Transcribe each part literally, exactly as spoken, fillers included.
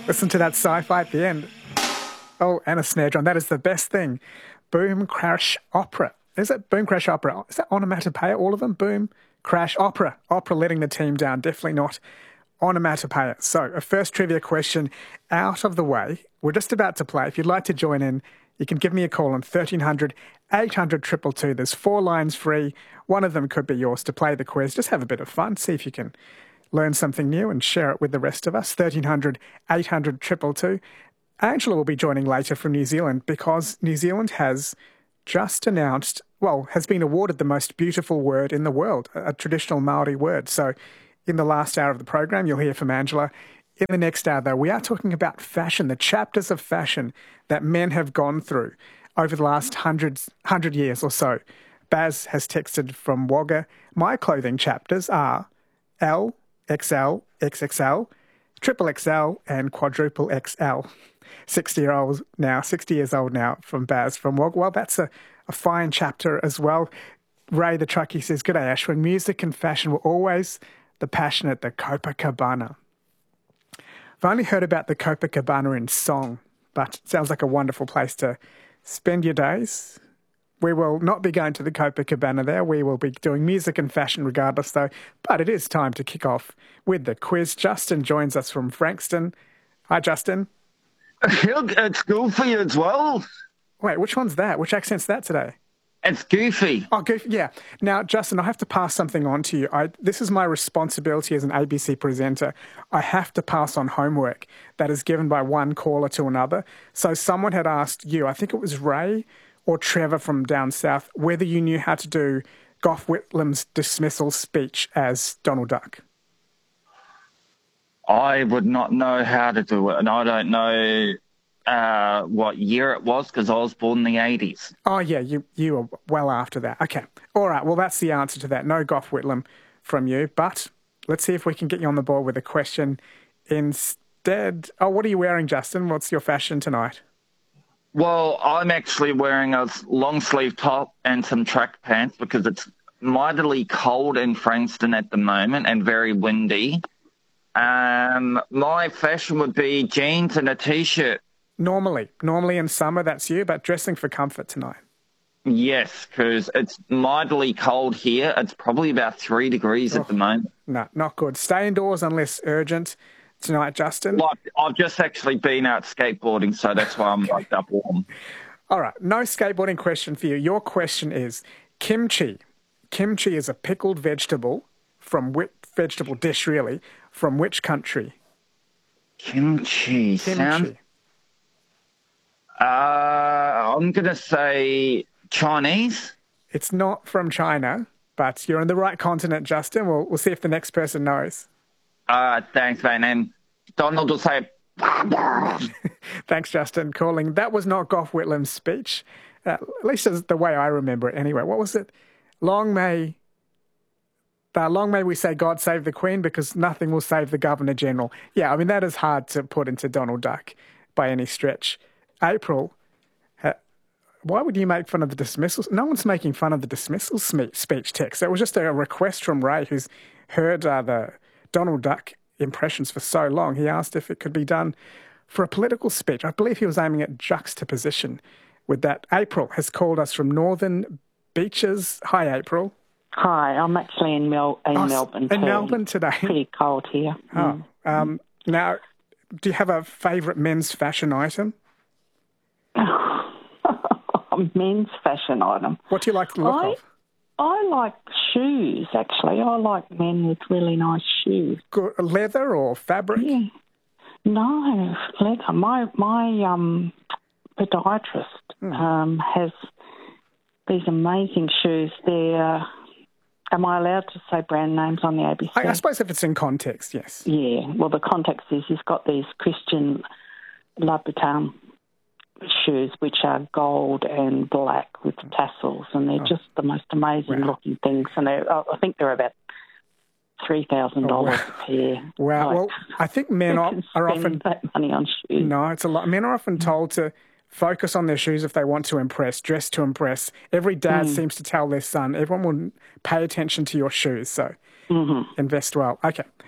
Listen to that sci-fi at the end. Oh, and a snare drum. That is the best thing. Boom, crash, opera. Is it boom, crash, opera? Is that onomatopoeia, all of them? Boom, crash, opera. Opera letting the team down. Definitely not onomatopoeia. So, a first trivia question out of the way. We're just about to play. If you'd like to join in, you can give me a call on thirteen hundred, eight hundred, two two two. There's four lines free. One of them could be yours to play the quiz. Just have a bit of fun. See if you can learn something new and share it with the rest of us. thirteen hundred, eight hundred, two two two. Angela will be joining later from New Zealand because New Zealand has just announced, well, has been awarded the most beautiful word in the world, a traditional Māori word. So in the last hour of the program, you'll hear from Angela. In the next hour, though, we are talking about fashion, the chapters of fashion that men have gone through over the last hundreds, hundred years or so. Baz has texted from Wagga, my clothing chapters are L, X L, X X L, triple X L and quadruple X L. sixty year old now, sixty years old now from Baz from Wagga. Well, that's a, a fine chapter as well. Ray the truckie says, "Good day, Ashwin. Music and fashion were always the passion at the Copacabana." I've only heard about the Copacabana in song, but it sounds like a wonderful place to spend your days. We will not be going to the Copacabana there. We will be doing music and fashion regardless, though. But it is time to kick off with the quiz. Justin joins us from Frankston. Hi, Justin. It's Goofy as well. Wait, which one's that? Which accent's that today? It's Goofy. Oh, Goofy, yeah. Now, Justin, I have to pass something on to you. I, this is my responsibility as an A B C presenter. I have to pass on homework that is given by one caller to another. So someone had asked you, I think it was Ray or Trevor from down south, whether you knew how to do Gough Whitlam's dismissal speech as Donald Duck. I would not know how to do it, and I don't know uh, what year it was because I was born in the eighties. Oh, yeah, you you were well after that. Okay. All right, well, that's the answer to that. No Gough Whitlam from you, but let's see if we can get you on the board with a question instead. Oh, what are you wearing, Justin? What's your fashion tonight? Well, I'm actually wearing a long-sleeve top and some track pants because it's mightily cold in Frankston at the moment and very windy. Um, my fashion would be jeans and a T-shirt. Normally. Normally in summer, that's you, but dressing for comfort tonight. Yes, because it's mildly cold here. It's probably about three degrees oh, at the moment. No, not good. Stay indoors unless urgent tonight, Justin. Like, I've just actually been out skateboarding, so that's why I'm okay. Locked up warm. All right, no skateboarding question for you. Your question is kimchi. Kimchi is a pickled vegetable from which vegetable dish, really, from which country? Kimchi. Kimchi. Sound, uh, I'm going to say Chinese. It's not from China, but you're on the right continent, Justin. We'll, we'll see if the next person knows. Uh, thanks, mate. And Donald will say... Thanks, Justin, calling. That was not Gough Whitlam's speech, uh, at least as the way I remember it anyway. What was it? Long may... Uh, long may we say God save the Queen because nothing will save the Governor-General. Yeah, I mean, that is hard to put into Donald Duck by any stretch. April, uh, why would you make fun of the dismissals? No one's making fun of the dismissal speech text. It was just a request from Ray, who's heard uh, the Donald Duck impressions for so long. He asked if it could be done for a political speech. I believe he was aiming at juxtaposition with that. April has called us from Northern Beaches. Hi, April. Hi, I'm actually in, Mel- in oh, Melbourne In too. Melbourne today? Pretty cold here. Oh, mm. um, now, do you have a favourite men's fashion item? Men's fashion item? What do you like to look I, of? I like shoes, actually. I like men with really nice shoes. Good, leather or fabric? Yeah. No, leather. My, my um, podiatrist mm. um, has these amazing shoes. They're... Am I allowed to say brand names on the A B C? I, I suppose if it's in context, yes. Yeah, well, the context is he's got these Christian Louboutin shoes, which are gold and black with tassels, and they're oh. just the most amazing-looking wow. things. And I think they're about three thousand dollars oh, wow. a pair. Wow. Like, well, I think men are, are often... that money on shoes. No, it's a lot. Men are often told to focus on their shoes if they want to impress, dress to impress. Every dad mm. seems to tell their son, everyone will pay attention to your shoes, so mm-hmm. invest well. Okay.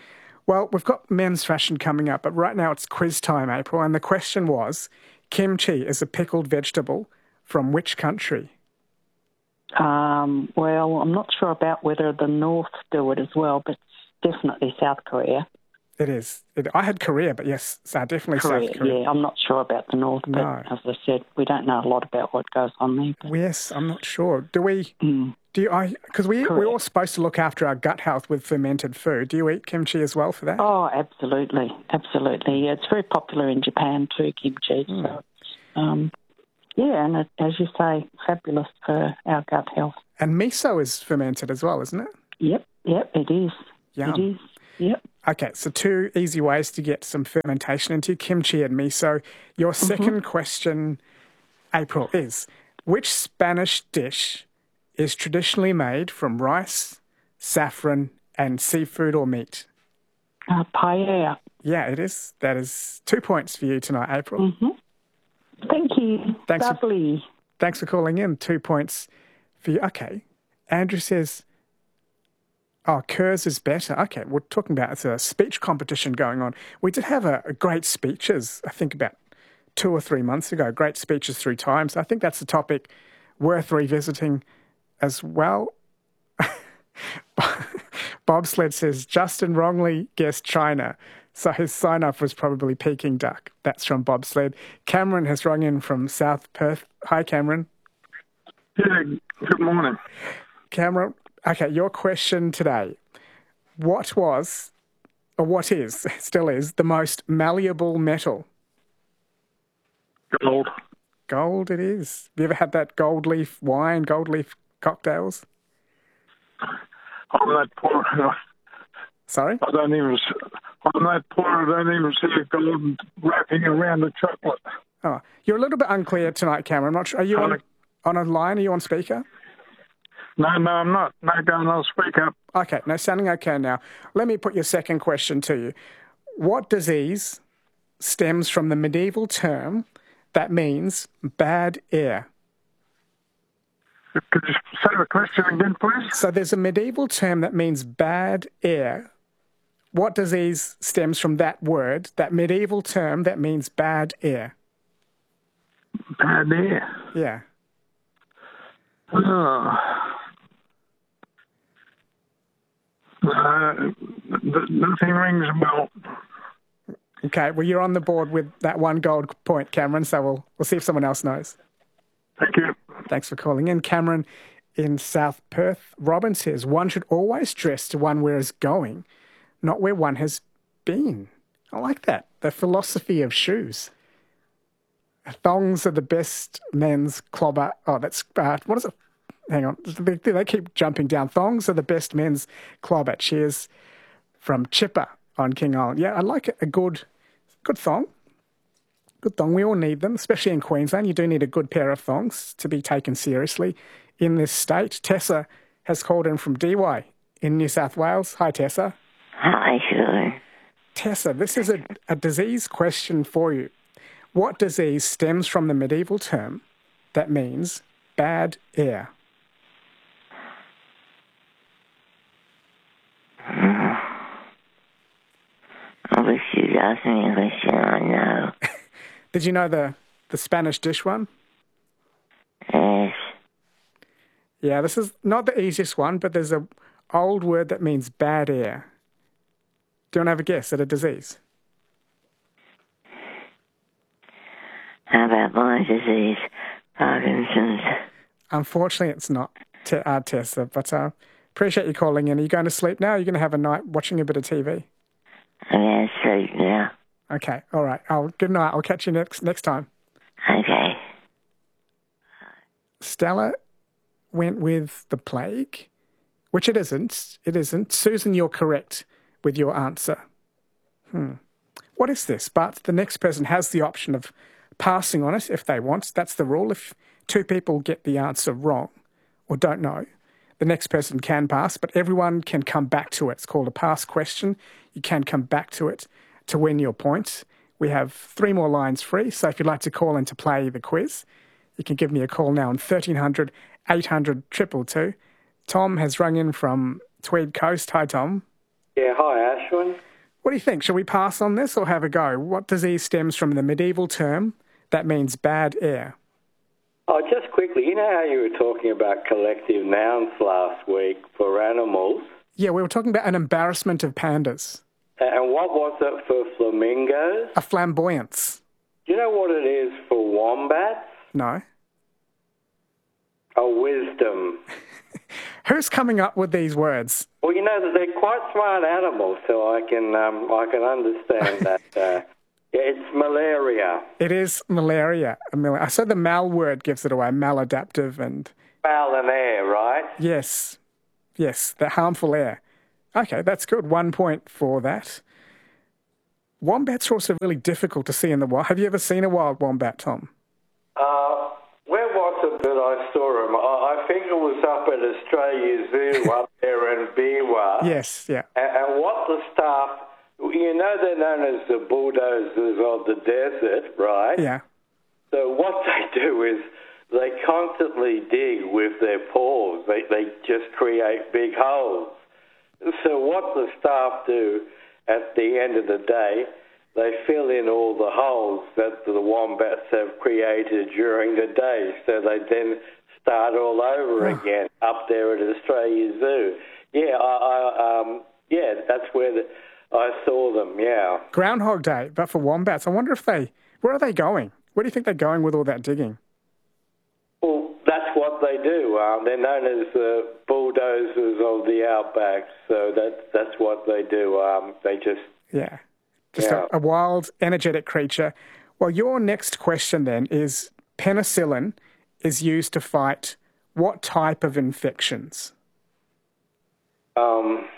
Well, we've got men's fashion coming up, but right now it's quiz time, April, and the question was, kimchi is a pickled vegetable from which country? Um, well, I'm not sure about whether the North do it as well, but it's definitely South Korea. It is. It, I had Korea, but yes, so definitely Korea, South Korea. Yeah, I'm not sure about the North, but No. as I said, we don't know a lot about what goes on there. But, Yes, I'm not sure. Do we... mm, Do you... I Because we, we're Correct. all supposed to look after our gut health with fermented food. Do you eat kimchi as well for that? oh, absolutely, absolutely. Yeah, it's very popular in Japan too, kimchi. Mm. So, um, yeah, and it, as you say, fabulous for our gut health. And miso is fermented as well, isn't it? Yep, yep, it is. Yum. It is. Yep. Okay, so two easy ways to get some fermentation into kimchi and miso. Your second question, April, is which Spanish dish is traditionally made from rice, saffron, and seafood or meat? Uh, paella. Yeah, it is. That is two points for you tonight, April. Thank you. Thanks for- Lovely. Thanks for calling in. Two points for you. Okay. Andrew says, oh, Kurz is better. Okay, we're talking about it's a speech competition going on. We did have a, a great speeches, I think about two or three months ago, great speeches through time. So I think that's a topic worth revisiting as well. Bobsled says, Justin wrongly guessed China, so his sign-off was probably Peking duck. That's from Bobsled. Cameron has rung in from South Perth. Hi, Cameron. Yeah, good morning. Cameron, okay, your question today. What was, or what is, still is, the most malleable metal? Gold. Gold it is. Have you ever had that gold leaf wine, gold leaf cocktails? I'm that poor. Sorry? I don't even. I'm that poor. I don't even see a gold wrapping around the chocolate. Oh, you're a little bit unclear tonight, Cameron. I'm not sure. Are you on, on a line? Are you on speaker? No, no, I'm not. No, going on. Speak up. Okay, no, sounding okay now. Let me put your second question to you. What disease stems from the medieval term that means bad air? Could you say the question again, please? So there's a medieval term that means bad air. What disease stems from that word, that medieval term that means bad air? Bad air. Yeah. Oh. Uh, th- nothing rings a bell. Okay, well, you're on the board with that one gold point, Cameron, so we'll, we'll see if someone else knows. Thank you. Thanks for calling in. Cameron in South Perth. Robin says, one should always dress to one where is going, not where one has been. I like that. The philosophy of shoes. Thongs are the best men's clobber. Oh, that's, uh, what is it? Hang on. They, they keep jumping down. Thongs are the best men's clobber. Cheers from Chipper on King Island. Yeah, I like it. A good, good thong. Good thong. We all need them, especially in Queensland. You do need a good pair of thongs to be taken seriously in this state. Tessa has called in from D Y in New South Wales. Hi, Tessa. Hi, sure. Tessa, this is a, a disease question for you. What disease stems from the medieval term that means bad air? I wish you'd ask me a question I know. Did you know the, the Spanish dish one? Yes. Yeah, this is not the easiest one, but there's a old word that means bad air. Do you want to have a guess at a disease? How about Lyme disease, Parkinson's? Unfortunately, it's not, te- uh, Tessa, but uh, appreciate you calling in. Are you going to sleep now? Are you going to have a night watching a bit of T V? I'm going to sleep now. Okay, all right. Oh, good night. I'll catch you next next time. Okay. Stella went with the plague, which it isn't. It isn't. Susan, you're correct with your answer. Hmm. What is this? But the next person has the option of passing on it if they want. That's the rule. If two people get the answer wrong or don't know, the next person can pass, but everyone can come back to it. It's called a pass question. You can come back to it to win your points. We have three more lines free, so if you'd like to call in to play the quiz, you can give me a call now on thirteen hundred, eight hundred, two two two. Tom has rung in from Tweed Coast. Hi, Tom. Yeah, hi, Ashwin. What do you think? Shall we pass on this or have a go? What disease stems from the medieval term that means bad air? Oh, just quickly, you know how you were talking about collective nouns last week for animals? Yeah, we were talking about an embarrassment of pandas. And what was it for flamingos? A flamboyance. Do you know what it is for wombats? No. A wisdom. Who's coming up with these words? Well, you know, they're quite smart animals, so I can um, I can understand that. Uh, yeah, it's malaria. It is malaria. I said the mal word gives it away, maladaptive and... Mal and air, right? Yes. Yes, the harmful air. Okay, that's good. One point for that. Wombats are also really difficult to see in the wild. Have you ever seen a wild wombat, Tom? Uh, where was it that I saw him? I, I think it was up at Australia Zoo up there in Biwa. Yes, yeah. And, and what the staff, you know, they're known as the bulldozers of the desert, right? Yeah. So what they do is they constantly dig with their paws. They, they just create big holes. So what the staff do at the end of the day, they fill in all the holes that the wombats have created during the day. So they then start all over Oh. again up there at Australia Zoo. Yeah, I, I um, yeah, that's where the, I saw them. Yeah. Groundhog Day, but for wombats. I wonder if they... Where are they going? Where do you think they're going with all that digging? Well, that's what they do. Um, they're known as the bulldozers of the outback. So that that's what they do. Um, they just Yeah. Just Yeah. A, a wild, energetic creature. Well, your next question then is penicillin is used to fight what type of infections? um.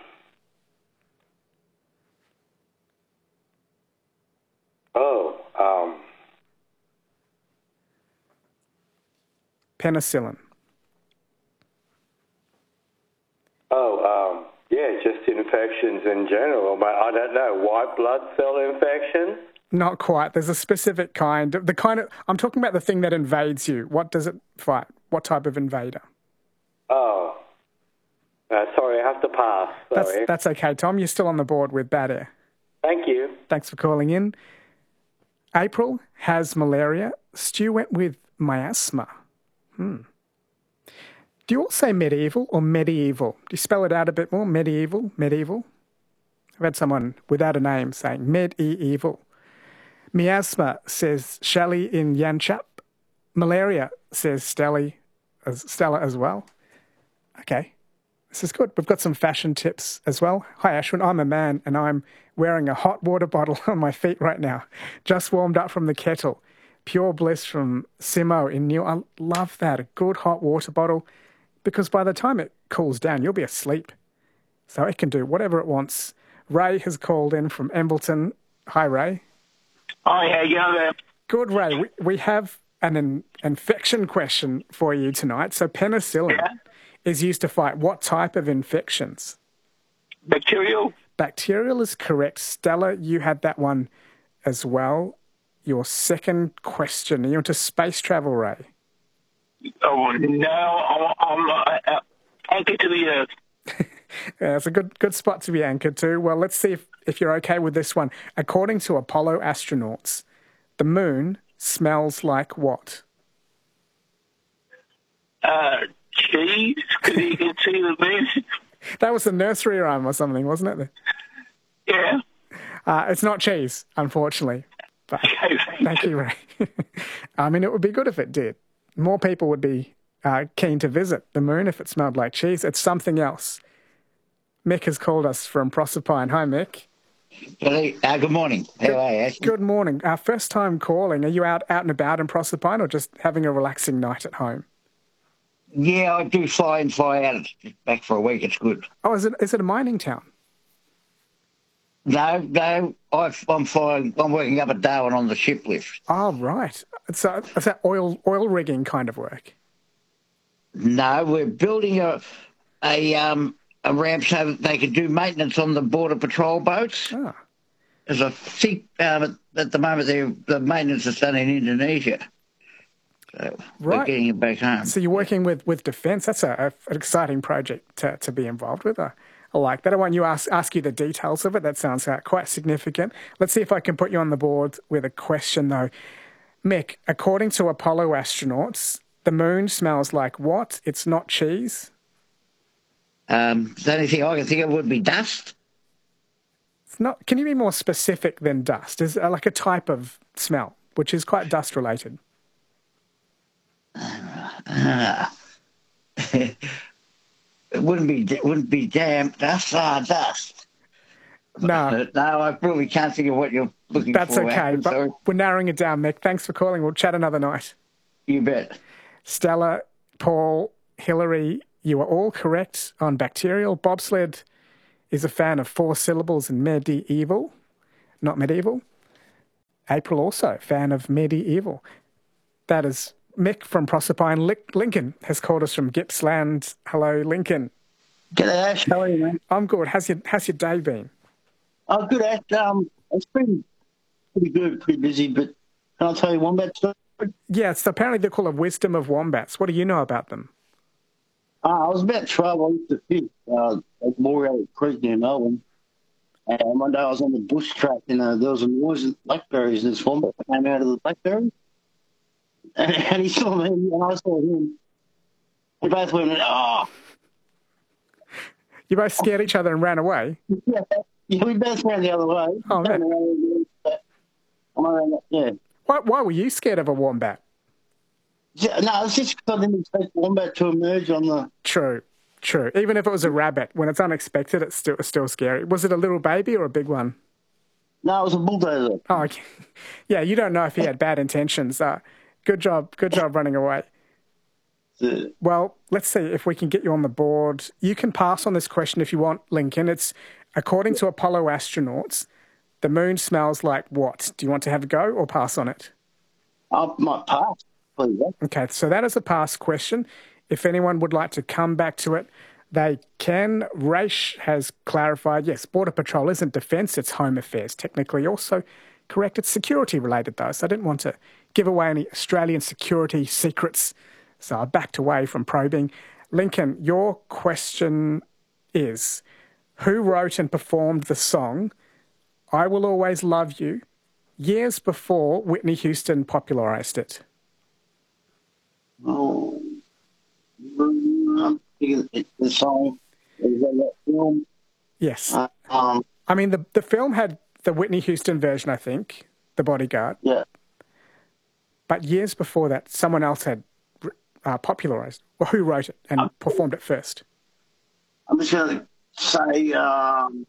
Oh. Um. Penicillin. Oh. Um. Yeah. Just infections in general. But I don't know. White blood cell infection. Not quite. There's a specific kind. The kind of I'm talking about the thing that invades you. What does it fight? What type of invader? Oh. Uh, sorry, I have to pass. That's Sorry. that's okay, Tom. You're still on the board with bad air. Thank you. Thanks for calling in. April has malaria. Stu went with miasma. Hmm. Do you all say medieval or medieval? Do you spell it out a bit more? Medieval, medieval. I've had someone without a name saying medieval. Miasma says Shelley in Yanchap. Malaria says Stella as, Stella as well. Okay, this is good. We've got some fashion tips as well. Hi, Ashwin. I'm a man and I'm wearing a hot water bottle on my feet right now. Just warmed up from the kettle. Pure bliss from Simo in New. I love that. A good hot water bottle because by the time it cools down, you'll be asleep. So it can do whatever it wants. Ray has called in from Embleton. Hi, Ray. Hi, how you going there? Good, Ray. We, we have an in, infection question for you tonight. So penicillin Yeah. is used to fight what type of infections? Bacterial? Bacterial is correct. Stella, you had that one as well. Your second question. Are you into space travel, Ray? Oh, no, I'm, I'm uh, uh, anchored to the earth. Yeah, it's a good good spot to be anchored to. Well, let's see if, if you're okay with this one. According to Apollo astronauts, the moon smells like what? Uh, cheese, because you can see the moon. That was the nursery rhyme or something, wasn't it? Yeah. Uh, it's not cheese, unfortunately. But Okay, thank thank you, Ray. I mean, it would be good if it did. More people would be uh, keen to visit the moon if it smelled like cheese. It's something else. Mick has called us from Proserpine. Hi, Mick. Hello. Uh, good morning. How are you, Ashton? Good morning. Our first time calling. Are you out, out and about in Proserpine or just having a relaxing night at home? Yeah, I do fly in, fly out. It's just back for a week. It's good. Oh, is it is it a mining town? No, no, I've, I'm flying. I'm working up at Darwin on the ship lift. Oh, right. So is that oil oil rigging kind of work? No, we're building a a um a ramp so that they can do maintenance on the border patrol boats. Ah, As I think um, at the moment they're- the maintenance is done in Indonesia. So we're Right. getting it back home. so you're working with, with defence. That's a, a, an exciting project to, to be involved with. I, I like that. I want you ask ask you the details of it. That sounds uh, quite significant. Let's see if I can put you on the board with a question, though. Mick, according to Apollo astronauts, the moon smells like what? It's not cheese? Um, the only thing I can think of would be dust. It's not. Can you be more specific than dust? Is it like a type of smell, which is quite dust-related? Uh, it wouldn't be it wouldn't be damp dust. Ah, dust. No. No, I probably can't think of what you're looking That's for. okay, Aaron, but sorry. we're narrowing it down, Mick. Thanks for calling. We'll chat another night. You bet. Stella, Paul, Hillary, you are all correct on bacterial. Bobsled is a fan of four syllables and medieval, not medieval. April also, fan of medieval. That is Mick from Proserpine. Lick- Lincoln has called us from Gippsland. Hello, Lincoln. G'day, Ash. How are you, man? I'm good. How's your, how's your day been? Oh, good, Ash. Um, it's been pretty good, pretty busy, but can I tell you one bad story? Yeah, it's apparently they're called a wisdom of wombats. What do you know about them? Uh, I was about twelve. I used to fish uh, at Moreau Creek near Melbourne. And one day I was on the bush track and uh, there was a noise of blackberries and this wombat came out of the blackberries. And, and he saw me and I saw him. We both went, oh. You both scared each other and ran away? Yeah, yeah, we both ran the other way. Oh, man. Yeah. Why, why were you scared of a wombat? Yeah, no, it's just because I didn't expect wombat to emerge on the... True, true. Even if it was a rabbit, when it's unexpected, it's still, it's still scary. Was it a little baby or a big one? No, it was a bulldozer. Oh, okay. Yeah, you don't know if he had bad intentions. Uh, good job, good job running away. Yeah. Well, let's see if we can get you on the board. You can pass on this question if you want, Lincoln. It's, according to Apollo astronauts, the moon smells like what? Do you want to have a go or pass on it? I might pass, please. Okay, so that is a pass question. If anyone would like to come back to it, they can. Raish has clarified, yes, Border Patrol isn't defence, it's Home Affairs. Technically also correct, it's security related though, so I didn't want to give away any Australian security secrets, so I backed away from probing. Lincoln, your question is, who wrote and performed the song I Will Always Love You years before Whitney Houston popularised it? Oh, I'm thinking it's the song. Is that that film? Yes. Uh, um, I mean, the, the film had the Whitney Houston version, I think, The Bodyguard. Yeah. But years before that, someone else had uh, popularised. Well, who wrote it and um, performed it first? I'm just going to say, um,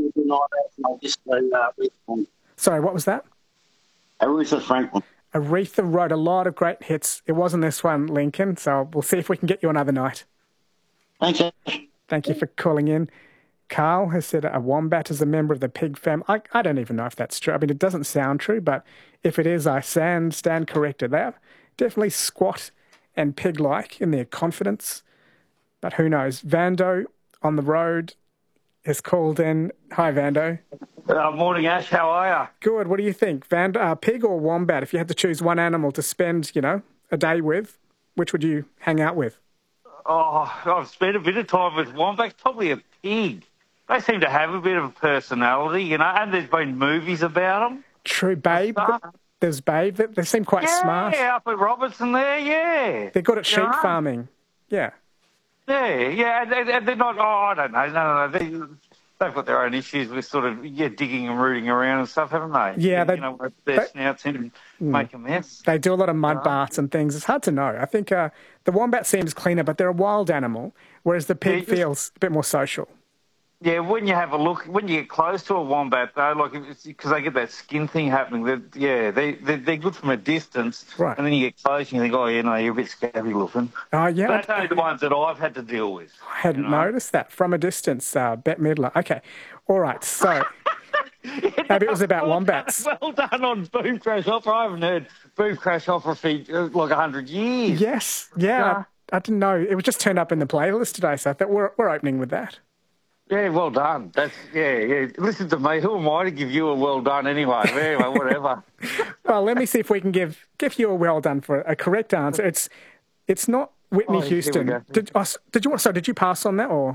I'll just say uh, Aretha. Sorry, what was that? Aretha Franklin. Aretha wrote a lot of great hits. It wasn't this one, Lincoln, so we'll see if we can get you another night. Thanks, Ash. Thank you for calling in. Carl has said a wombat is a member of the pig family. I, I don't even know if that's true. I mean, it doesn't sound true, but if it is, I stand, stand corrected. They are definitely squat and pig-like in their confidence, but who knows? Vando on the road has called in. Hi, Vando. Uh, morning, Ash. How are you? Good. What do you think? Vando, uh, pig or wombat? If you had to choose one animal to spend, you know, a day with, which would you hang out with? Oh, I've spent a bit of time with wombats, probably a pig. They seem to have a bit of a personality, you know, and there's been movies about them. True, Babe. There's Babe. They seem quite yeah, smart. Yeah, up at Robertson there, yeah. They're good at sheep yeah. farming. Yeah. Yeah, yeah, and they, they're not, oh, I don't know, no, no, no. They, they've got their own issues with sort of, yeah, digging and rooting around and stuff, haven't they? Yeah. They, you know, their they, snouts in and mm, make a mess. They do a lot of mud baths and things. It's hard to know. I think uh, the wombat seems cleaner, but they're a wild animal, whereas the pig yeah, feels a bit more social. Yeah, when you have a look, when you get close to a wombat, though, like because they get that skin thing happening, they're, yeah, they, they're, they're good from a distance. Right. And then you get close and you think, oh, yeah, no, you're a bit scabby looking. Oh, yeah. But that's only the ones that I've had to deal with. I hadn't you know? noticed that. From a distance, uh, Bette Midler. Okay. All right, so yeah, maybe it was about well wombats. Done, well done on Boom Crash Opera. I haven't heard Boom Crash Opera for like a hundred years. Yes, yeah. yeah. I, I didn't know. It was just turned up in the playlist today, so I thought we're, we're opening with that. Yeah, well done. That's yeah, yeah. Listen to me. Who am I to give you a well done anyway? Anyway, whatever. Well, let me see if we can give give you a well done for a correct answer. It's it's not Whitney oh, Houston. Did oh, did you? Sorry, did you pass on that or?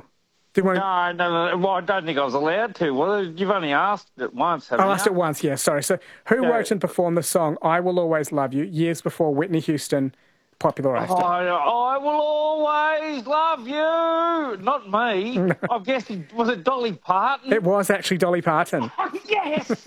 Do you want to... No, no, no. Well, I don't think I was allowed to. Well, you've only asked it once, haven't I you? asked it once, yeah, sorry. So who Yeah. wrote and performed the song I Will Always Love You years before Whitney Houston popularised it? I, I will always love you. Not me. I'm guessing, was it Dolly Parton? It was actually Dolly Parton. Oh, yes.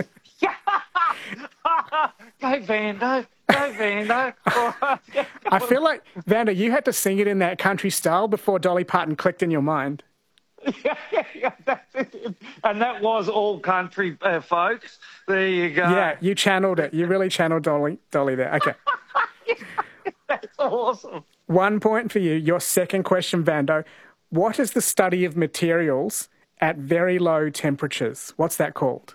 Go Vando. Go Vando. I feel like, Vanda, you had to sing it in that country style before Dolly Parton clicked in your mind. yeah, yeah, that's it. And that was all country, uh, folks. There you go. Yeah, you channeled it. You really channeled Dolly, Dolly there. Okay. That's awesome. One point for you. Your second question, Vando. What is the study of materials at very low temperatures? What's that called?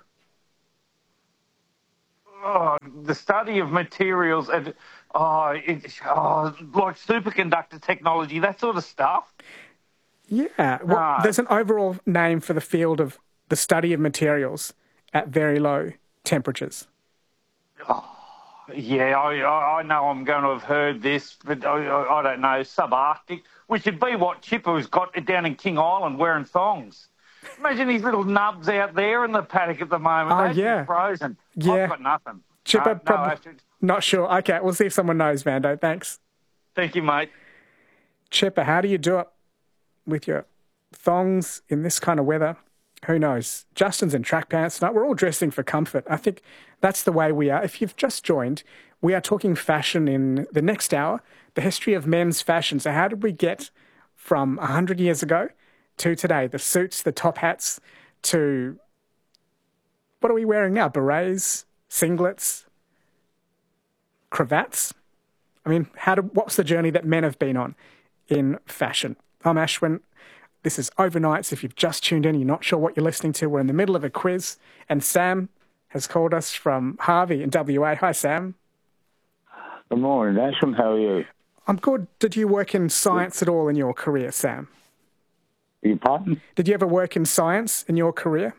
Oh, the study of materials and oh, it, oh, like superconductor technology, that sort of stuff. Yeah. Well, No. there's an overall name for the field of the study of materials at very low temperatures. Yeah, I, I I know I'm going to have heard this, but I, I I don't know, subarctic, which would be what Chipper's got down in King Island wearing thongs. Imagine these little nubs out there in the paddock at the moment. Oh, They'd be yeah. frozen. Yeah. I've got nothing. Chipper, No, no, prob- actually- not sure. Okay, we'll see if someone knows, Vando. Thanks. Thank you, mate. Chipper, how do you do it with your thongs in this kind of weather? Who knows? Justin's in track pants tonight. We're all dressing for comfort. I think that's the way we are. If you've just joined, we are talking fashion in the next hour, the history of men's fashion. So how did we get from one hundred years ago to today? The suits, the top hats, to what are we wearing now? Berets, singlets, cravats? I mean, how do, what's the journey that men have been on in fashion? I'm Ashwin. This is Overnights. If you've just tuned in, you're not sure what you're listening to, we're in the middle of a quiz. And Sam has called us from Harvey in W A. Hi, Sam. Good morning, Ashwin. How are you? I'm good. Did you work in science at all in your career, Sam? Are you pardon? Did you ever work in science in your career?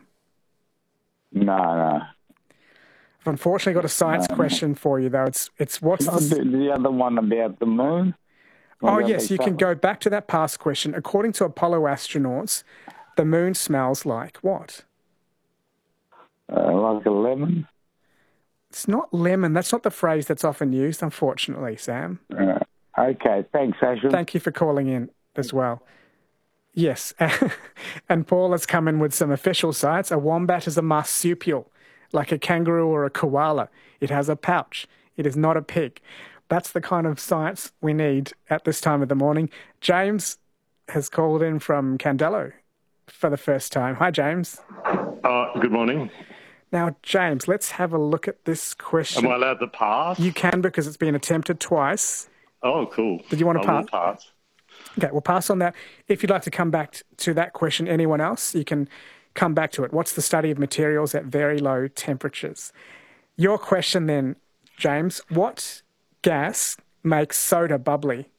No, no. I've unfortunately got a science No, no. question for you, though. It's it's what's Not the... the, the other one about the moon? Oh, About yes, the you can cover? go back to that past question. According to Apollo astronauts, the moon smells like what? Uh, like a lemon? It's not lemon. That's not the phrase that's often used, unfortunately, Sam. Uh, okay, thanks, Ashwin. Thank you for calling in as well. Yes, and Paul has come in with some official science. A wombat is a marsupial, like a kangaroo or a koala. It has a pouch. It is not a pig. That's the kind of science we need at this time of the morning. James has called in from Candelo for the first time. Hi, James. Uh, good morning. Now, James, let's have a look at this question. Am I allowed to pass? You can, because it's been attempted twice. Oh, cool. Did you want to I will pass? pass. Okay, we'll pass on that. If you'd like to come back t- to that question, anyone else, you can come back to it. What's the study of materials at very low temperatures? Your question then, James, what gas makes soda bubbly?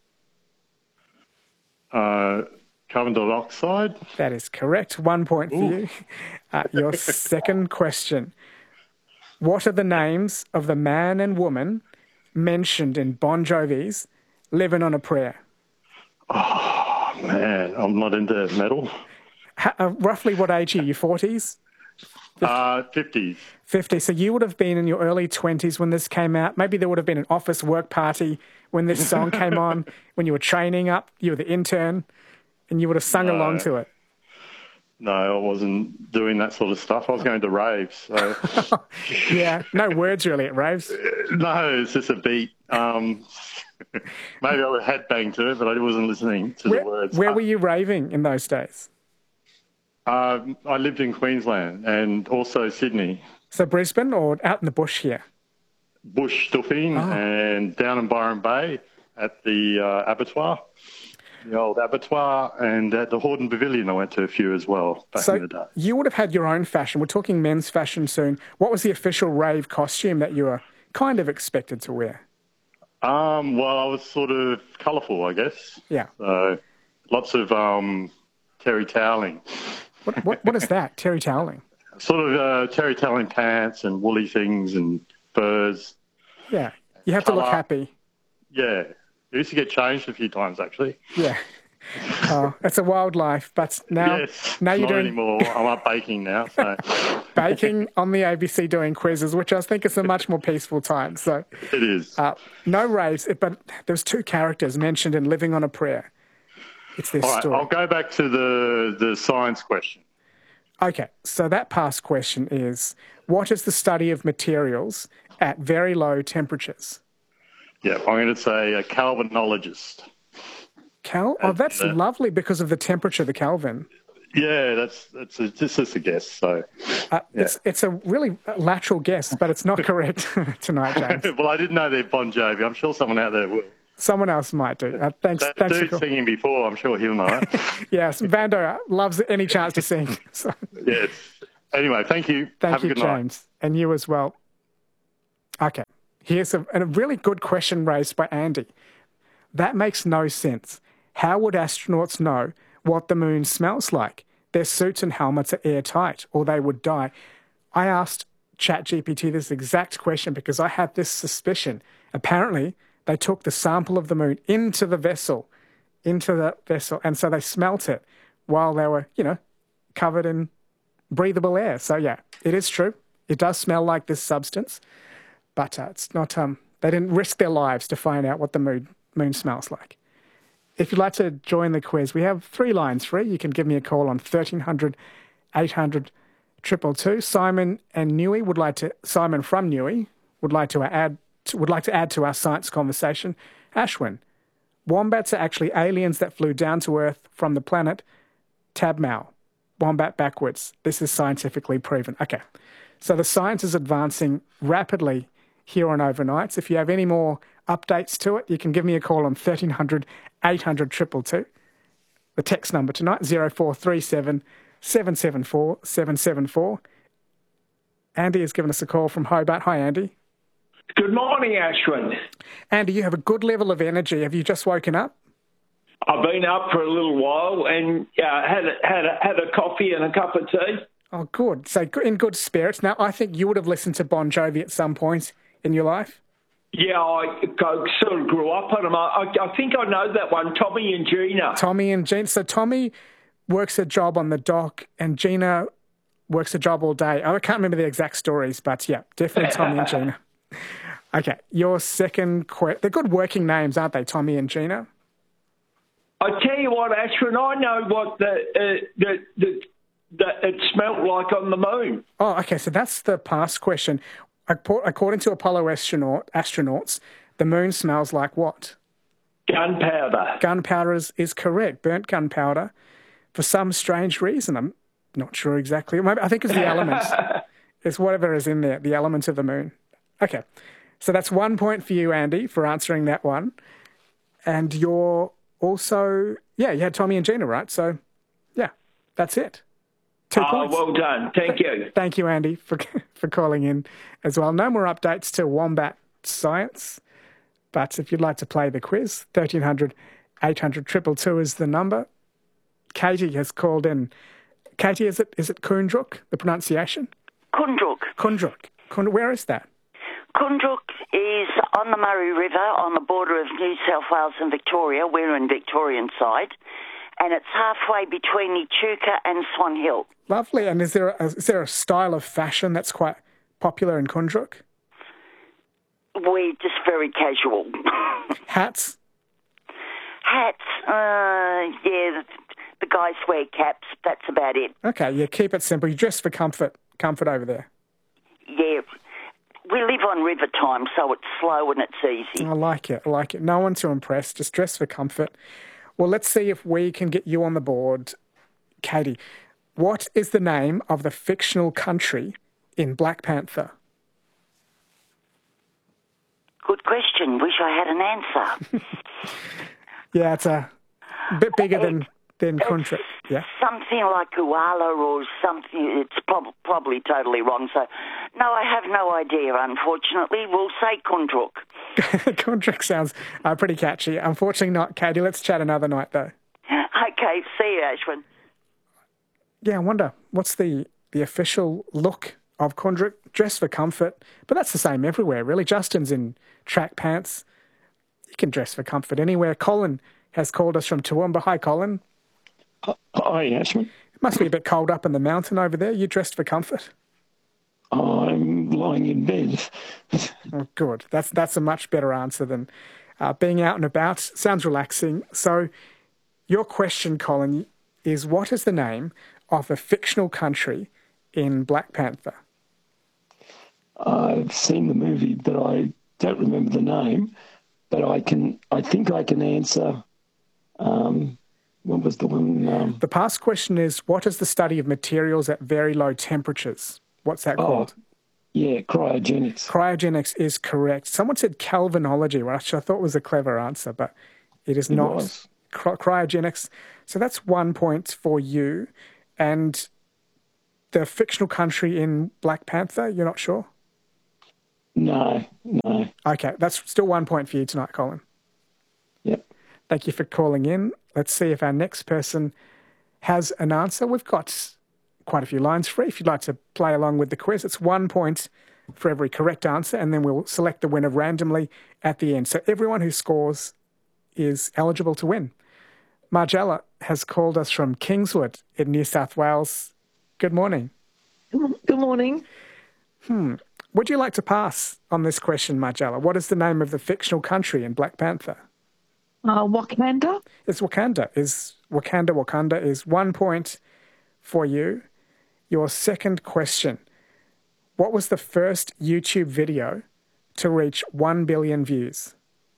Uh, carbon dioxide? That is correct. One point for you. Uh, your second question. What are the names of the man and woman mentioned in Bon Jovi's Living on a Prayer? Oh, man, I'm not into metal. Ha- uh, roughly what age are you? forties? Uh, fifties. fifty. So you would have been in your early twenties when this came out. Maybe there would have been an office work party when this song came on, when you were training up, you were the intern, and you would have sung No. along to it. No, I wasn't doing that sort of stuff. I was going to raves. So. Yeah, no words really at raves. No, it's just a beat. Um, maybe I had bang to it, but I wasn't listening to Where, the words. where were you raving in those days? Uh, I lived in Queensland and also Sydney. So Brisbane or out in the bush here? Bush Stuffing Oh. and down in Byron Bay at the uh, abattoir, the old abattoir, and at the Hordern Pavilion I went to a few as well back So in the day. you would have had your own fashion. We're talking men's fashion soon. What was the official rave costume that you were kind of expected to wear? Um, well, I was sort of colourful, I guess. Yeah. So lots of um, terry toweling. What, what, what is that, terry toweling? Sort of uh, terry toweling pants and woolly things and furs. Yeah, you have to look Colour. happy. Yeah. I used to get changed a few times, actually. Yeah. Oh, it's a wild life, but now, yes, now you're not doing anymore. I'm up baking now. So. baking on the A B C doing quizzes, which I think is a much more peaceful time. So it is. Uh, no raves, but there's two characters mentioned in Living on a Prayer. It's this All right, story. I'll go back to the, the science question. Okay, so that past question is, what is the study of materials at very low temperatures? Yeah, I'm going to say a Kelvinologist. Cal? Oh, that's uh, lovely because of the temperature, the Kelvin. Yeah, that's that's a, just, just a guess. So, uh, yeah. it's it's a really lateral guess, but it's not correct tonight, James. Well, I didn't know they're Bon Jovi. I'm sure someone out there will. Someone else might do. Uh, thanks. That thanks dude for singing before, I'm sure he'll know it. Yes, Vando loves any chance to sing. So. Yes. Anyway, thank you. Thank Have you, a good James, night. And you as well. Okay, here's a, a really good question raised by Andy. That makes no sense. How would astronauts know what the moon smells like? Their suits and helmets are airtight, or they would die. I asked ChatGPT this exact question because I had this suspicion. Apparently, they took the sample of the moon into the vessel, into the vessel, and so they smelt it while they were, you know, covered in breathable air. So, yeah, it is true. It does smell like this substance, but uh, it's not. Um, they didn't risk their lives to find out what the moon, moon smells like. If you'd like to join the quiz, we have three lines free. You can give me a call on thirteen hundred, eight hundred, two two two. Simon and Newey would like to. Simon from Newey would like to add. Would like to add to our science conversation. Ashwin, wombats are actually aliens that flew down to Earth from the planet Tabmau. Wombat backwards. This is scientifically proven. Okay, so the science is advancing rapidly here on Overnights. If you have any more updates to it, you can give me a call on thirteen hundred, eight hundred, two two two. The text number tonight, zero four three seven, seven seven four, seven seven four. Andy has given us a call from Hobart. Hi, Andy. Good morning, Ashwin. Andy, you have a good level of energy. Have you just woken up? I've been up for a little while and uh, had a, had a, had a coffee and a cup of tea. Oh, good. So in good spirits. Now, I think you would have listened to Bon Jovi at some point in your life. Yeah, I, I sort of grew up on them. I, I think I know that one, Tommy and Gina. Tommy and Gina. So Tommy works a job on the dock and Gina works a job all day. I can't remember the exact stories, but yeah, definitely Tommy and Gina. Okay, your second question. They're good working names, aren't they, Tommy and Gina? I tell you what, Ashwin, I know what the, uh, the, the, the it smelt like on the moon. Oh, okay, so that's the past question. According to Apollo astronaut, astronauts, the moon smells like what? Gunpowder. Gunpowder is, is correct, burnt gunpowder, for some strange reason. I'm not sure exactly. Maybe, I think it's the elements. It's whatever is in there, the elements of the moon. Okay, so that's one point for you, Andy, for answering that one. And you're also, yeah, you had Tommy and Gina, right? So, yeah, that's it. Two oh, points. Well done. Thank you. Thank you, Andy, for for calling in as well. No more updates to Wombat Science, but if you'd like to play the quiz, thirteen hundred, eight hundred, two two two is the number. Katie has called in. Katie, is it is it Kundruk, the pronunciation? Kundruk. Kundruk. Kund- Where is that? Kundruk is on the Murray River on the border of New South Wales and Victoria. We're in Victorian side. And it's halfway between Echuca and Swan Hill. Lovely. And is there a, is there a style of fashion that's quite popular in Kundruk? We're just very casual. Hats? Hats, uh, yeah, the, the guys wear caps. That's about it. Okay, yeah, keep it simple. You dress for comfort, comfort over there. Yeah. We live on river time, so it's slow and it's easy. I like it, I like it. No one to impress, just dress for comfort. Well, let's see if we can get you on the board. Katie, what is the name of the fictional country in Black Panther? Good question. Wish I had an answer. Yeah, it's a bit bigger than, than country. Yeah. Something like Koala or something. It's prob- probably totally wrong. So, no, I have no idea, unfortunately. We'll say Kundruk. Kundruk sounds uh, pretty catchy. Unfortunately not, Katie. Let's chat another night, though. Okay, see you, Ashwin. Yeah, I wonder, what's the, the official look of Kundruk? Dress for comfort, but that's the same everywhere, really. Justin's in track pants. You can dress for comfort anywhere. Colin has called us from Toowoomba. Hi, Colin. Hi, Ashman. It must be a bit cold up in the mountain over there. You dressed for comfort? I'm lying in bed. Oh, good. That's that's a much better answer than uh, being out and about. Sounds relaxing. So your question, Colin, is what is the name of a fictional country in Black Panther? I've seen the movie, but I don't remember the name. But I can, I think I can answer. Um, what was the one? Um, the past question is, what is the study of materials at very low temperatures? What's that oh, called? Yeah, cryogenics. Cryogenics is correct. Someone said Kelvinology, which I thought was a clever answer, but it is it not. Was. Cry- cryogenics. So that's one point for you. And the fictional country in Black Panther, you're not sure? No, no. Okay, that's still one point for you tonight, Colin. Yep. Thank you for calling in. Let's see if our next person has an answer. We've got quite a few lines free. If you'd like to play along with the quiz, it's one point for every correct answer, and then we'll select the winner randomly at the end. So everyone who scores is eligible to win. Margella has called us from Kingswood in New South Wales. Good morning. Good morning. Hmm. Would you like to pass on this question, Margella? What is the name of the fictional country in Black Panther? Uh, Wakanda? It's Wakanda. Is Wakanda, Wakanda is one point for you. Your second question. What was the first YouTube video to reach one billion views?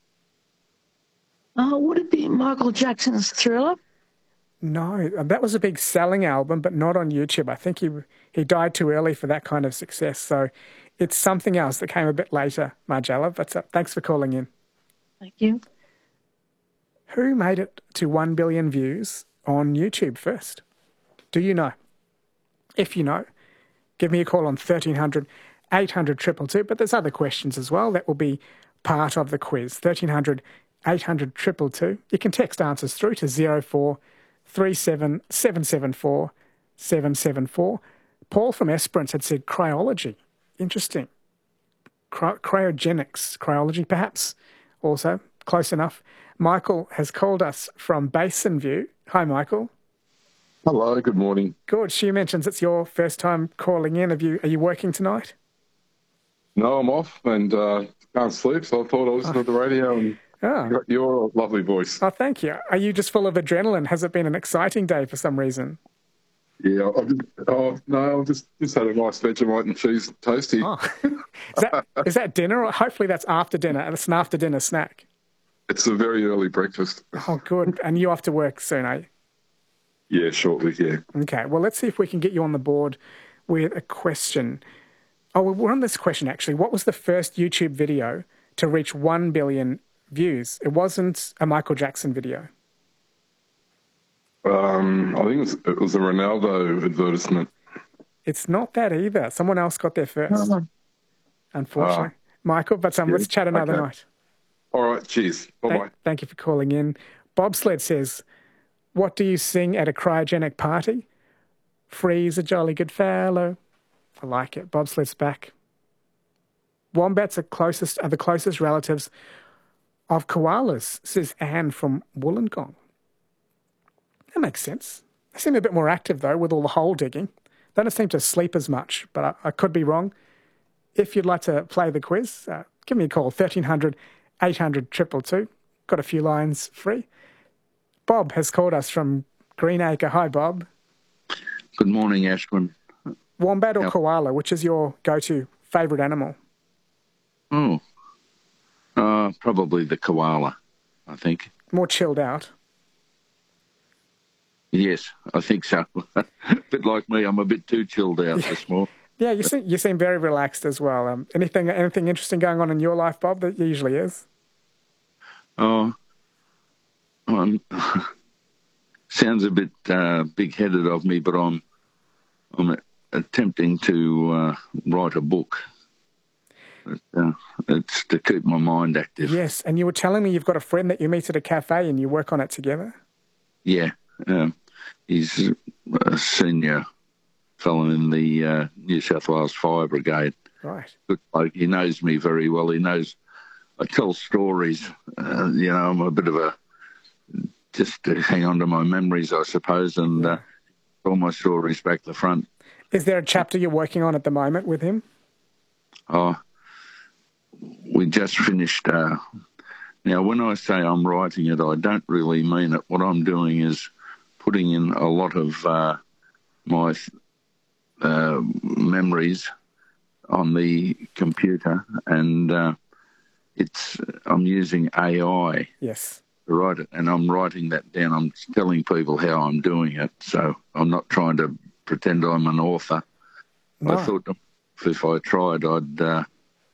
Uh, would it be Michael Jackson's Thriller? No, that was a big selling album, but not on YouTube. I think he he died too early for that kind of success. So it's something else that came a bit later, Margella. But uh, thanks for calling in. Thank you. Who made it to one billion views on YouTube first? Do you know? If you know, give me a call on thirteen hundred, eight hundred, two two two. But there's other questions as well that will be part of the quiz. thirteen hundred, eight hundred, two two two. You can text answers through to zero four three seven seven seven four seven seven four. Paul from Esperance had said cryology. Interesting. Cry- cryogenics, cryology perhaps also. Close enough. Michael has called us from Basin View. Hi, Michael. Hello, good morning. Good. She mentions it's your first time calling in. Have you, are you working tonight? No, I'm off and uh, can't sleep, so I thought I listened oh. to the radio and oh. got your lovely voice. Oh, thank you. Are you just full of adrenaline? Has it been an exciting day for some reason? Yeah, I've just, oh, no, I've just, just had a nice Vegemite and cheese toasty. Oh. is, that, is that dinner? Or hopefully that's after dinner, and it's an after-dinner snack. It's a very early breakfast. Oh, good. And you off to work soon, are you? Yeah, shortly, yeah. Okay, well, let's see if we can get you on the board with a question. Oh, well, we're on this question, actually. What was the first YouTube video to reach one billion views? It wasn't a Michael Jackson video. Um, I think it was, it was a Ronaldo advertisement. It's not that either. Someone else got there first, oh. unfortunately. Ah. Michael, but um, yeah. let's chat another okay. night. All right, cheers. Bye-bye. Thank, thank you for calling in. Bobsled says, what do you sing at a cryogenic party? Freeze a jolly good fellow. I like it. Bobsled's back. Wombats are closest are the closest relatives of koalas, says Anne from Wollongong. That makes sense. They seem a bit more active, though, with all the hole digging. They don't seem to sleep as much, but I, I could be wrong. If you'd like to play the quiz, uh, give me a call, thirteen hundred, eight hundred, two two two. Got a few lines free. Bob has called us from Greenacre. Hi, Bob. Good morning, Ashwin. Wombat or yep. koala, which is your go-to favourite animal? Oh, uh, probably the koala, I think. More chilled out. Yes, I think so. A bit like me, I'm a bit too chilled out this morning. Yeah, you seem you seem very relaxed as well. Um, anything anything interesting going on in your life, Bob? That usually is. Oh, um, sounds a bit uh, big-headed of me, but I'm I'm attempting to uh, write a book. But, uh, it's to keep my mind active. Yes, and you were telling me you've got a friend that you meet at a cafe and you work on it together. Yeah, um, he's a senior fellow in the uh, New South Wales Fire Brigade. Right. Good bloke. He knows me very well. He knows I tell stories. Uh, you know, I'm a bit of a just to hang on to my memories, I suppose, and uh, all my stories back the front. Is there a chapter you're working on at the moment with him? Oh, we just finished. Uh, now, when I say I'm writing it, I don't really mean it. What I'm doing is putting in a lot of uh, my uh, memories on the computer, and uh, it's I'm using A I. Yes. To write it, and I'm writing that down. I'm telling people how I'm doing it, so I'm not trying to pretend I'm an author. No. I thought if I tried, I'd uh,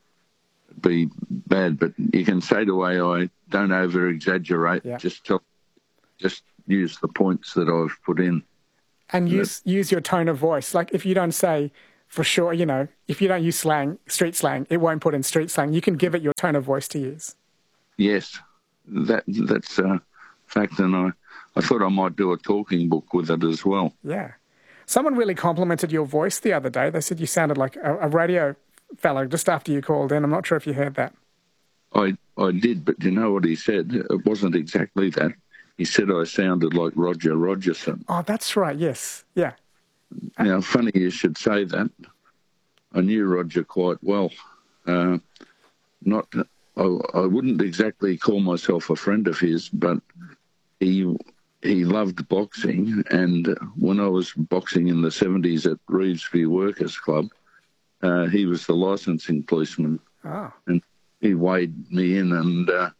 be bad. But you can say to A I, don't over-exaggerate. Yeah. Just tell, just use the points that I've put in. And use use your tone of voice. Like if you don't say, for sure, you know, if you don't use slang, street slang, it won't put in street slang. You can give it your tone of voice to use. Yes, that that's a fact. And I, I thought I might do a talking book with it as well. Yeah. Someone really complimented your voice the other day. They said you sounded like a, a radio fellow just after you called in. I'm not sure if you heard that. I I did, but you know what he said? It wasn't exactly that. He said I sounded like Roger Rogerson. Oh, that's right. Yes. Yeah. Now, funny you should say that. I knew Roger quite well. Uh, not, I, I wouldn't exactly call myself a friend of his, but he he loved boxing. And when I was boxing in the seventies at Reevesby Workers Club, uh, he was the licensing policeman. Oh. And he weighed me in and uh,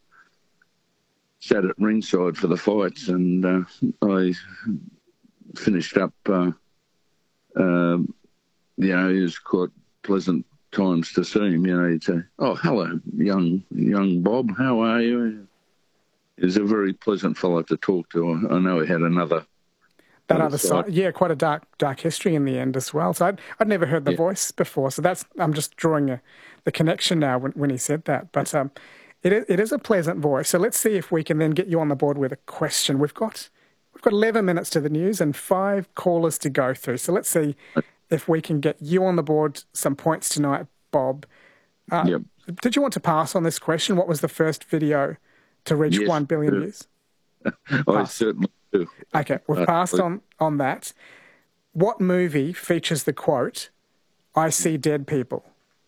sat at ringside for the fights. And uh, I finished up... Uh, Uh, you know, it was quite pleasant times to see him. You know, he'd say, "Oh, hello, young young Bob. How are you?" He was a very pleasant fellow to talk to. I know he had another that other side. side. Yeah, quite a dark dark history in the end as well. So I'd I'd never heard the yeah. voice before. So that's I'm just drawing a, the connection now when when he said that. But um, it is, it is a pleasant voice. So let's see if we can then get you on the board with a question. We've got. We've got eleven minutes to the news and five callers to go through. So let's see if we can get you on the board some points tonight, Bob. Uh, yep. Did you want to pass on this question? What was the first video to reach yes, one billion do. views? I certainly do. Okay, we've passed on, on that. What movie features the quote, "I see dead people"?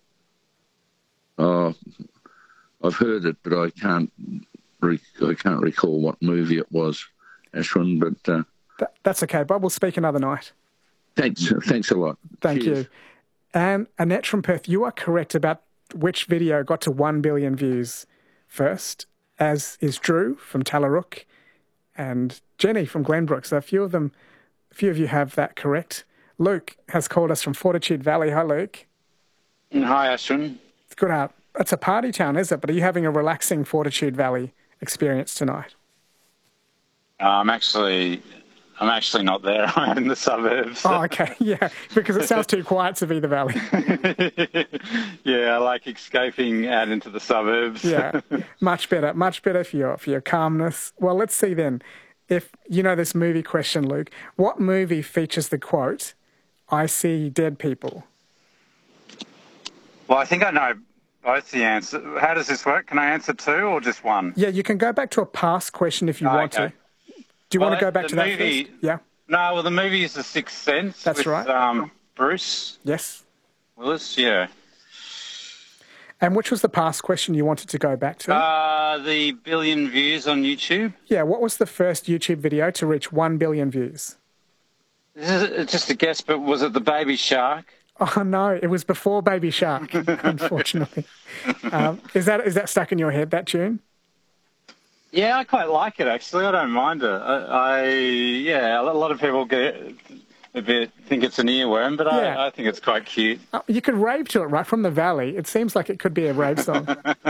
Oh, I've heard it, but I can't, re- I can't recall what movie it was. Ashwin, but uh, that, that's okay, Bob. We'll speak another night. Thanks, thanks a lot. Thank Cheers. you. And Annette from Perth, you are correct about which video got to one billion views first, as is Drew from Tallarook and Jenny from Glenbrook. So a few of them, a few of you have that correct. Luke has called us from Fortitude Valley. Hi, Luke. Hi, Ashwin. It's good out. It's a party town, is it? But are you having a relaxing Fortitude Valley experience tonight? I'm actually, I'm actually not there. I'm in the suburbs. Oh, okay, yeah, because it sounds too quiet to be the valley. Yeah, I like escaping out into the suburbs. Yeah, much better, much better for your for your calmness. Well, let's see then. If you know this movie question, Luke, what movie features the quote, "I see dead people"? Well, I think I know both the answers. How does this work? Can I answer two or just one? Yeah, you can go back to a past question if you oh, want okay. to. Do you well, want to go back to movie, that first? Yeah. No, well, the movie is The Sixth Sense. That's with, right. Um, Bruce. Yes. Willis, yeah. And which was the past question you wanted to go back to? Uh, the billion views on YouTube. Yeah, what was the first YouTube video to reach one billion views? This is just a guess, but was it the Baby Shark? Oh, no, it was before Baby Shark, unfortunately. um, is that is that stuck in your head, that tune? Yeah, I quite like it, actually. I don't mind it. I, I yeah, a lot of people get a bit, think it's an earworm, but yeah. I, I think it's quite cute. Uh, you could rave to it, right, from the valley. It seems like it could be a rave song.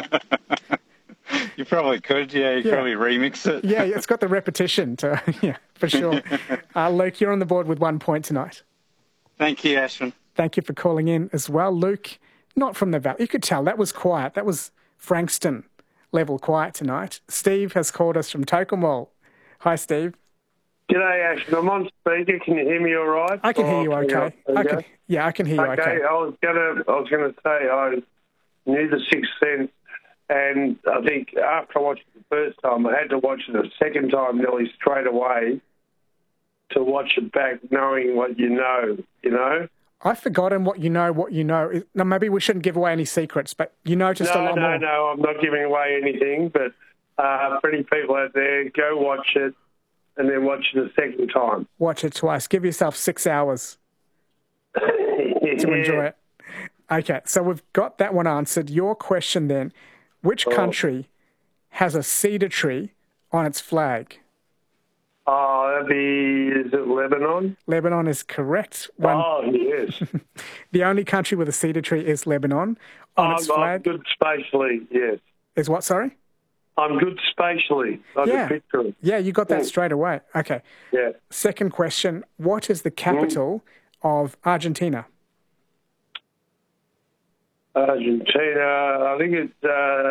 You probably could, yeah. You could yeah. probably remix it. Yeah, it's got the repetition, to, yeah, for sure. Uh, Luke, you're on the board with one point tonight. Thank you, Ashwin. Thank you for calling in as well. Luke, not from the valley. You could tell that was quiet. That was Frankston level quiet tonight. Steve has called us from Tokemwell. Hi, Steve. G'day, Ashton. I'm on speaker. Can you hear me all right? I can oh, hear you okay. I can, yeah, I can hear you okay. Okay, I was gonna, I was gonna say I knew The Sixth Sense, And I think after I watched it the first time, I had to watch it a second time nearly straight away to watch it back knowing what you know, you know? I've forgotten what you know, what you know. No, maybe we shouldn't give away any secrets, but you know just no, a lot no, more. No, no, I'm not giving away anything, but uh, for any people out there, go watch it and then watch it a second time. Watch it twice. Give yourself six hours to enjoy it. Okay, so we've got that one answered. Your question then, which Oh. country has a cedar tree on its flag? Oh, that'd be, is it Lebanon? Lebanon is correct. One, Oh, yes. the only country with a cedar tree is Lebanon. On I'm, its I'm flag good spatially, yes. is what, sorry? I'm good spatially. I Yeah. can picture it. Yeah, you got that Yeah. straight away. Okay. Yeah. Second question, what is the capital of Argentina? Argentina, I think it's... Uh,